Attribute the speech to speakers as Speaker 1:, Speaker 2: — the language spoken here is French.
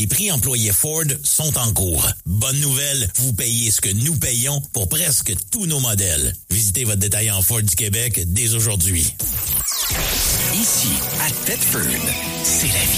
Speaker 1: prix employés Ford sont en cours. Bonne nouvelle, vous payez ce que nous payons pour presque tous nos modèles. Visitez votre détaillant Ford du Québec dès aujourd'hui.
Speaker 2: Ici, à Thetford, c'est la vie.